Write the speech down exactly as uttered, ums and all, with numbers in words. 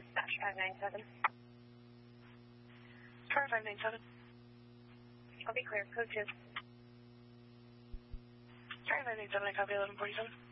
Dispatch five nine seven. Car five nine seven. I'll be clear. Code two. Car five nine seven, I copy eleven forty-seven.